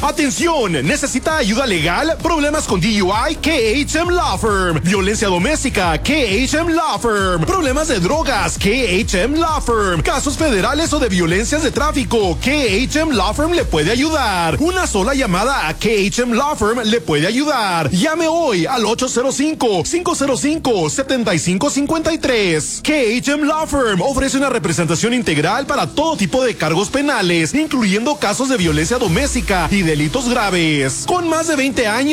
Atención, ¿necesita ayuda legal? Problemas con DUI, KHM Law Firm. Violencia doméstica, KHM Law Firm. Problemas de drogas, KHM Law Firm. Casos federales o de violencias de tráfico, KHM Law Firm le puede ayudar. Una sola llamada a KHM Law Firm le puede ayudar. Llame hoy al 805-505-7553. KHM Law Firm ofrece una representación integral para todo tipo de cargos penales, incluyendo casos de violencia doméstica y delitos graves. Con más de 20 años